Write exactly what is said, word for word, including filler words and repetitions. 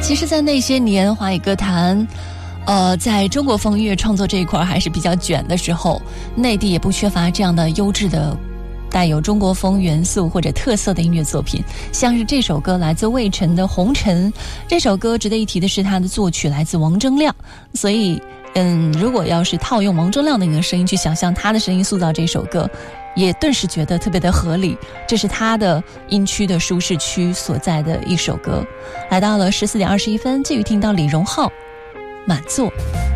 其实在那些年华语歌坛呃，在中国风音乐创作这一块还是比较卷的时候，内地也不缺乏这样的优质的带有中国风元素或者特色的音乐作品，像是这首歌来自魏晨的《红尘》。这首歌值得一提的是它的作曲来自王铮亮，所以嗯，如果要是套用王铮亮的一个声音去想象他的声音塑造这首歌，也顿时觉得特别的合理。这是他的音区的舒适区所在的一首歌。来到了十四点二十一分，继续听到李荣浩满座。